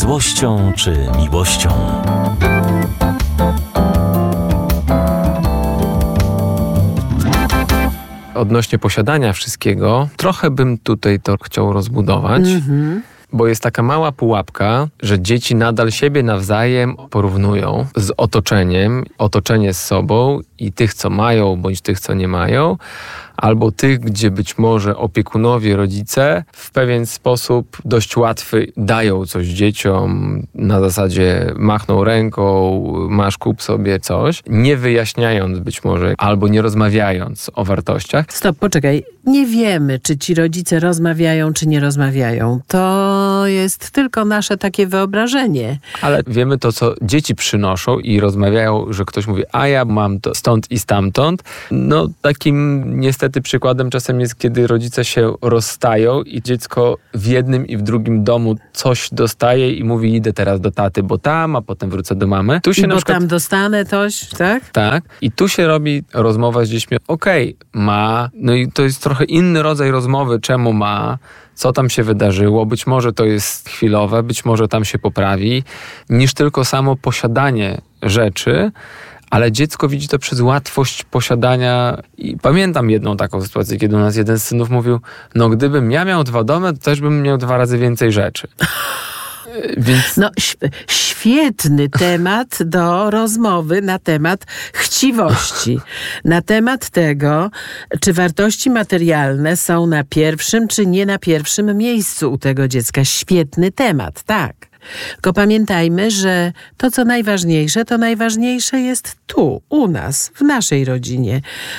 złością czy miłością. Odnośnie posiadania wszystkiego, trochę bym tutaj to chciał rozbudować. Bo jest taka mała pułapka, że dzieci nadal siebie nawzajem porównują z otoczeniem, otoczenie z sobą i tych, co mają, bądź tych, co nie mają, albo tych, gdzie być może opiekunowie, rodzice w pewien sposób dość łatwy dają coś dzieciom, na zasadzie machną ręką, masz, kup sobie coś, nie wyjaśniając być może, albo nie rozmawiając o wartościach. Stop, poczekaj. Nie wiemy, czy ci rodzice rozmawiają, czy nie rozmawiają. To jest tylko nasze takie wyobrażenie. Ale wiemy to, co dzieci przynoszą i rozmawiają, że ktoś mówi, a ja mam to stąd i stamtąd. No takim niestety przykładem czasem jest, kiedy rodzice się rozstają i dziecko w jednym i w drugim domu coś dostaje i mówi, idę teraz do taty, bo tam, a potem wrócę do mamy. Tu się bo tam dostanę coś, tak? Tak. I tu się robi rozmowa z dziećmi. Okej, ma. No i to jest trochę inny rodzaj rozmowy, czemu ma, co tam się wydarzyło. Być może to jest chwilowe, być może tam się poprawi, niż tylko samo posiadanie rzeczy, ale dziecko widzi to przez łatwość posiadania. I pamiętam jedną taką sytuację, kiedy u nas jeden z synów mówił, no gdybym ja miał 2 domy, to też bym miał 2 razy więcej rzeczy. Więc... No, świetny temat do rozmowy na temat chciwości. Na temat tego, czy wartości materialne są na pierwszym, czy nie na pierwszym miejscu u tego dziecka. Świetny temat, tak. Tylko pamiętajmy, że to, co najważniejsze, to najważniejsze jest tu, u nas, w naszej rodzinie.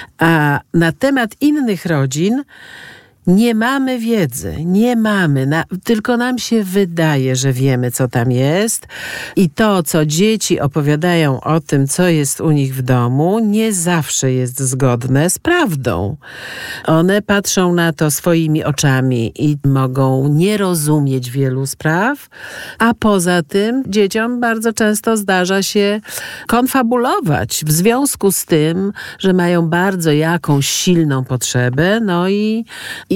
A na temat innych rodzin nie mamy wiedzy, nie mamy, tylko nam się wydaje, że wiemy, co tam jest i to, co dzieci opowiadają o tym, co jest u nich w domu, nie zawsze jest zgodne z prawdą. One patrzą na to swoimi oczami i mogą nie rozumieć wielu spraw, a poza tym dzieciom bardzo często zdarza się konfabulować w związku z tym, że mają bardzo jakąś silną potrzebę, no i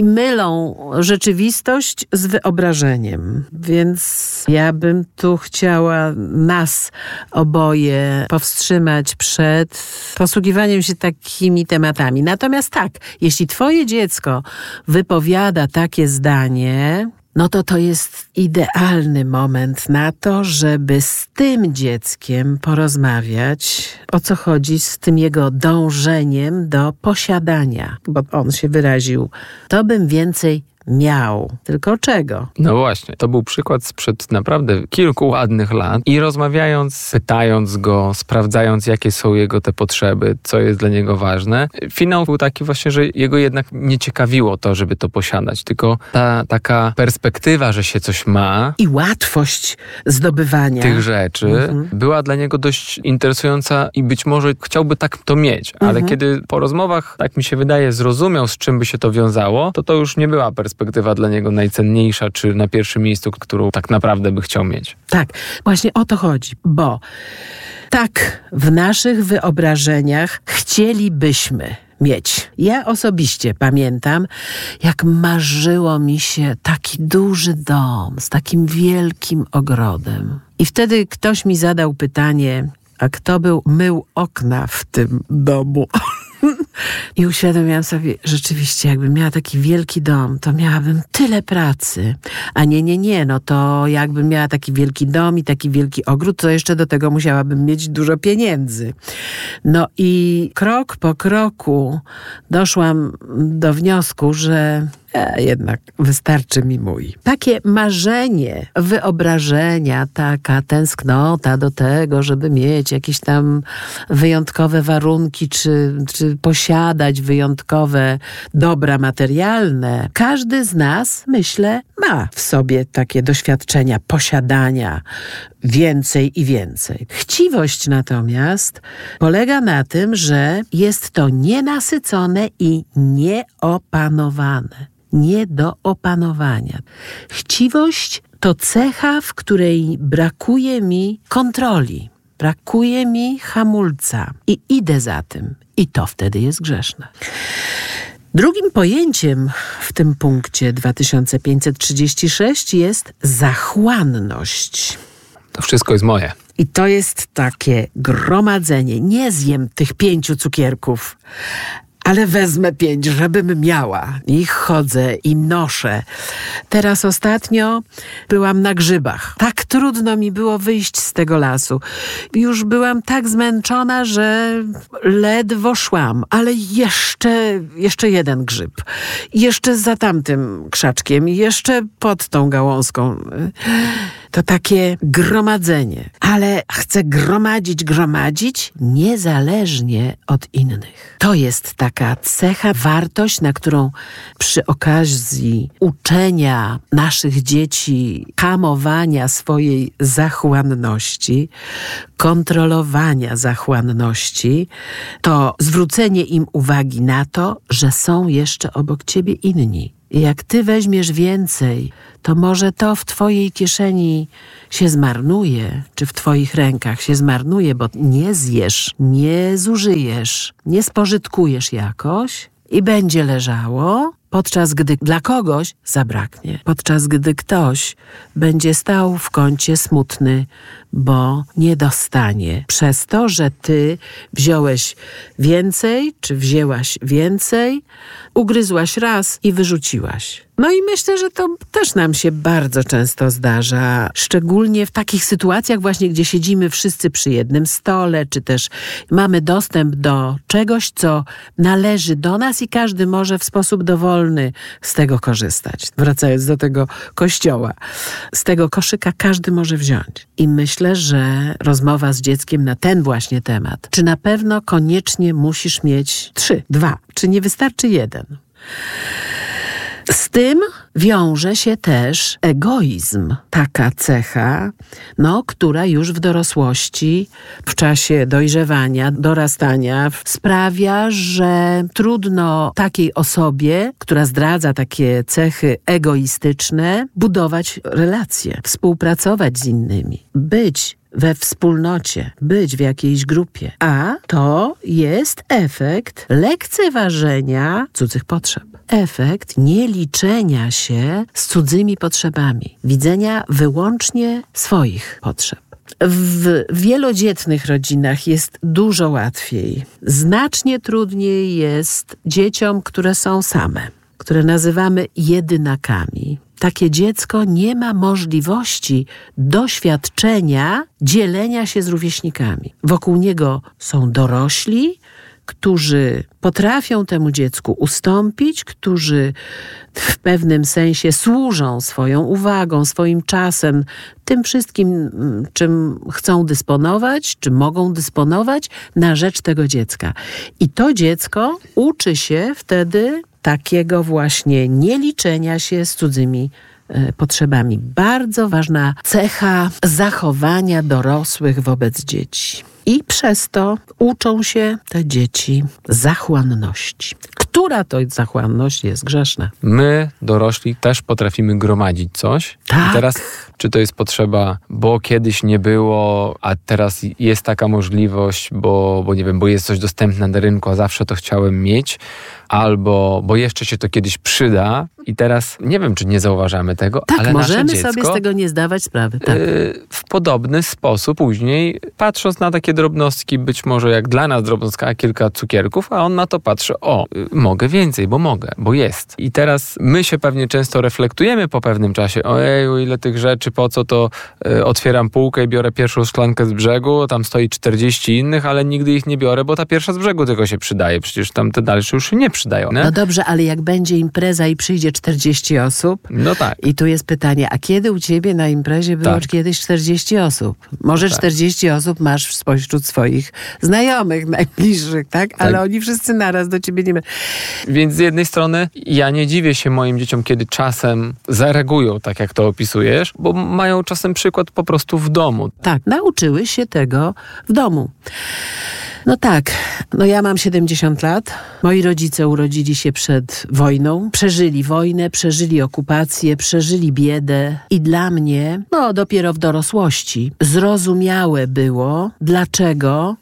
mylą rzeczywistość z wyobrażeniem. Więc ja bym tu chciała nas oboje powstrzymać przed posługiwaniem się takimi tematami. Natomiast tak, jeśli twoje dziecko wypowiada takie zdanie, no to jest idealny moment na to, żeby z tym dzieckiem porozmawiać, o co chodzi z tym jego dążeniem do posiadania. Bo on się wyraził, to bym więcej miał. Tylko czego? No właśnie, to był przykład sprzed naprawdę kilku ładnych lat i rozmawiając, pytając go, sprawdzając, jakie są jego te potrzeby, co jest dla niego ważne, finał był taki właśnie, że jego jednak nie ciekawiło to, żeby to posiadać, tylko ta taka perspektywa, że się coś ma i łatwość zdobywania tych rzeczy była dla niego dość interesująca i być może chciałby tak to mieć, ale kiedy po rozmowach, tak mi się wydaje, zrozumiał, z czym by się to wiązało, to już nie była perspektywa dla niego najcenniejsza, czy na pierwszym miejscu, którą tak naprawdę by chciał mieć. Tak, właśnie o to chodzi, bo tak w naszych wyobrażeniach chcielibyśmy mieć. Ja osobiście pamiętam, jak marzyło mi się taki duży dom z takim wielkim ogrodem. I wtedy ktoś mi zadał pytanie, a kto mył okna w tym domu? I uświadomiłam sobie, rzeczywiście, jakbym miała taki wielki dom, to miałabym tyle pracy. A nie, no to jakbym miała taki wielki dom i taki wielki ogród, to jeszcze do tego musiałabym mieć dużo pieniędzy. No i krok po kroku doszłam do wniosku, że jednak wystarczy mi mój. Takie marzenie, wyobrażenia, taka tęsknota do tego, żeby mieć jakieś tam wyjątkowe warunki, czy posiadać wyjątkowe dobra materialne. Każdy z nas, myślę, ma w sobie takie doświadczenia posiadania więcej i więcej. Chciwość natomiast polega na tym, że jest to nienasycone i nieopanowane. Nie do opanowania. Chciwość to cecha, w której brakuje mi kontroli, brakuje mi hamulca i idę za tym. I to wtedy jest grzeszne. Drugim pojęciem w tym punkcie 2536 jest zachłanność. To wszystko jest moje. I to jest takie gromadzenie. Nie zjem tych 5 cukierków, ale wezmę 5, żebym miała. I chodzę i noszę. Teraz ostatnio byłam na grzybach. Tak trudno mi było wyjść z tego lasu. Już byłam tak zmęczona, że ledwo szłam. Ale jeszcze jeden grzyb. Jeszcze za tamtym krzaczkiem. Jeszcze pod tą gałązką. To takie gromadzenie. Ale chcę gromadzić niezależnie od innych. To jest taka cecha, wartość, na którą przy okazji uczenia naszych dzieci, hamowania swojej zachłanności, kontrolowania zachłanności, to zwrócenie im uwagi na to, że są jeszcze obok ciebie inni. I jak ty weźmiesz więcej, to może to w twojej kieszeni się zmarnuje, czy w twoich rękach się zmarnuje, bo nie zjesz, nie zużyjesz, nie spożytkujesz jakoś i będzie leżało, podczas gdy dla kogoś zabraknie. Podczas gdy ktoś będzie stał w kącie smutny, bo nie dostanie. Przez to, że ty wziąłeś więcej, czy wzięłaś więcej, ugryzłaś raz i wyrzuciłaś. No i myślę, że to też nam się bardzo często zdarza, szczególnie w takich sytuacjach właśnie, gdzie siedzimy wszyscy przy jednym stole, czy też mamy dostęp do czegoś, co należy do nas i każdy może w sposób dowolny z tego korzystać. Wracając do tego kościoła. Z tego koszyka każdy może wziąć. I myślę, że rozmowa z dzieckiem na ten właśnie temat. Czy na pewno koniecznie musisz mieć 3, 2, czy nie wystarczy 1? Z tym wiąże się też egoizm. Taka cecha, która już w dorosłości, w czasie dojrzewania, dorastania sprawia, że trudno takiej osobie, która zdradza takie cechy egoistyczne, budować relacje, współpracować z innymi, być we wspólnocie, być w jakiejś grupie. A to jest efekt lekceważenia cudzych potrzeb. Efekt nieliczenia się z cudzymi potrzebami. Widzenia wyłącznie swoich potrzeb. W wielodzietnych rodzinach jest dużo łatwiej. Znacznie trudniej jest dzieciom, które są same, które nazywamy jedynakami. Takie dziecko nie ma możliwości doświadczenia dzielenia się z rówieśnikami. Wokół niego są dorośli, którzy potrafią temu dziecku ustąpić, którzy w pewnym sensie służą swoją uwagą, swoim czasem, tym wszystkim, czym chcą dysponować, czy mogą dysponować na rzecz tego dziecka. I to dziecko uczy się wtedy takiego właśnie nieliczenia się z cudzymi potrzebami. Bardzo ważna cecha zachowania dorosłych wobec dzieci. I przez to uczą się te dzieci zachłanności. Która to zachłanność jest grzeszna? My, dorośli, też potrafimy gromadzić coś. Tak. I teraz, czy to jest potrzeba, bo kiedyś nie było, a teraz jest taka możliwość, bo nie wiem, bo jest coś dostępne na rynku, a zawsze to chciałem mieć, albo bo jeszcze się to kiedyś przyda i teraz nie wiem, czy nie zauważamy tego, tak, ale nasze możemy dziecko sobie z tego nie zdawać sprawy. Tak. W podobny sposób później, patrząc na takie drobnostki, być może jak dla nas drobnostka, kilka cukierków, a on na to patrzy, mogę więcej, bo mogę, bo jest. I teraz my się pewnie często reflektujemy po pewnym czasie, ojeju, ile tych rzeczy, po co to otwieram półkę i biorę pierwszą szklankę z brzegu, tam stoi 40 innych, ale nigdy ich nie biorę, bo ta pierwsza z brzegu tylko się przydaje, przecież tam te dalsze już się nie przydają. Nie? No dobrze, ale jak będzie impreza i przyjdzie 40 osób, no tak. I tu jest pytanie, a kiedy u ciebie na imprezie było kiedyś 40 osób? Może 40 osób masz spośród swoich znajomych, najbliższych, tak? Ale oni wszyscy naraz do ciebie nie będą. Więc z jednej strony ja nie dziwię się moim dzieciom, kiedy czasem zareagują tak, jak to opisujesz, bo mają czasem przykład po prostu w domu. Tak, nauczyły się tego w domu. No tak, ja mam 70 lat. Moi rodzice urodzili się przed wojną. Przeżyli wojnę, przeżyli okupację, przeżyli biedę. I dla mnie, dopiero w dorosłości zrozumiałe było, dlaczego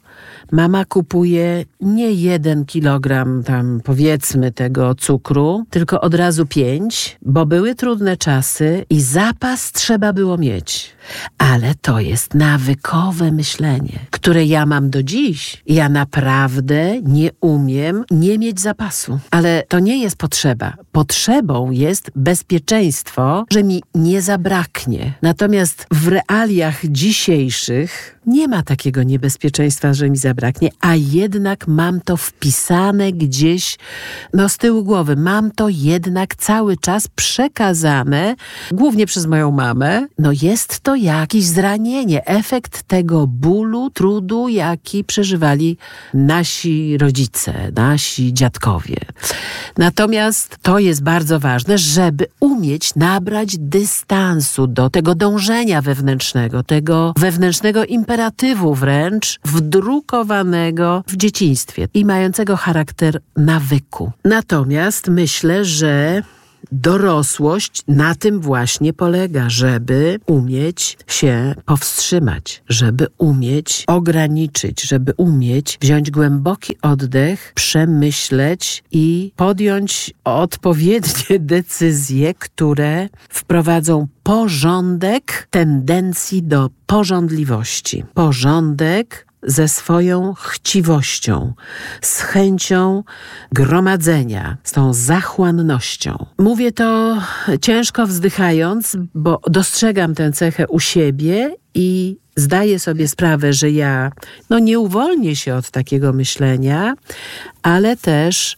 mama kupuje nie 1 kilogram tam powiedzmy tego cukru, tylko od razu 5, bo były trudne czasy i zapas trzeba było mieć. Ale to jest nawykowe myślenie, które ja mam do dziś. Ja naprawdę nie umiem nie mieć zapasu. Ale to nie jest potrzeba. Potrzebą jest bezpieczeństwo, że mi nie zabraknie. Natomiast w realiach dzisiejszych nie ma takiego niebezpieczeństwa, że mi zabraknie, a jednak mam to wpisane gdzieś z tyłu głowy. Mam to jednak cały czas przekazane, głównie przez moją mamę. Jest to jakieś zranienie, efekt tego bólu, trudu, jaki przeżywali nasi rodzice, nasi dziadkowie. Natomiast to jest bardzo ważne, żeby umieć nabrać dystansu do tego dążenia wewnętrznego, tego wewnętrznego imperatywu wręcz wdrukowanego w dzieciństwie i mającego charakter nawyku. Natomiast myślę, że dorosłość na tym właśnie polega, żeby umieć się powstrzymać, żeby umieć ograniczyć, żeby umieć wziąć głęboki oddech, przemyśleć i podjąć odpowiednie decyzje, które wprowadzą porządek tendencji do pożądliwości. Porządek ze swoją chciwością, z chęcią gromadzenia, z tą zachłannością. Mówię to ciężko wzdychając, bo dostrzegam tę cechę u siebie i zdaję sobie sprawę, że ja nie uwolnię się od takiego myślenia, ale też,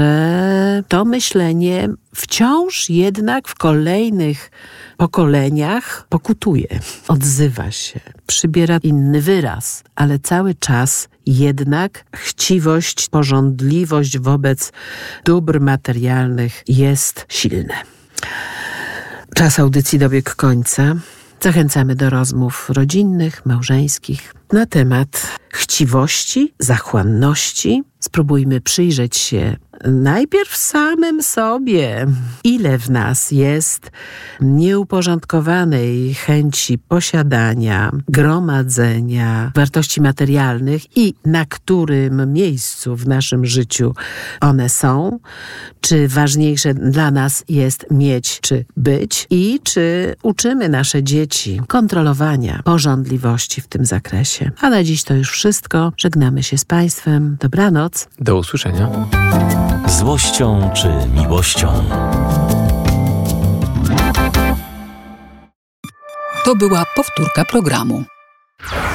że to myślenie wciąż jednak w kolejnych pokoleniach pokutuje, odzywa się, przybiera inny wyraz, ale cały czas jednak chciwość, pożądliwość wobec dóbr materialnych jest silne. Czas audycji dobiegł końca. Zachęcamy do rozmów rodzinnych, małżeńskich na temat chciwości, zachłanności. Spróbujmy przyjrzeć się najpierw samym sobie, ile w nas jest nieuporządkowanej chęci posiadania, gromadzenia wartości materialnych i na którym miejscu w naszym życiu one są, czy ważniejsze dla nas jest mieć czy być i czy uczymy nasze dzieci kontrolowania, pożądliwości w tym zakresie. A na dziś to już wszystko. Żegnamy się z Państwem. Dobranoc. Do usłyszenia. Złością czy miłością? To była powtórka programu.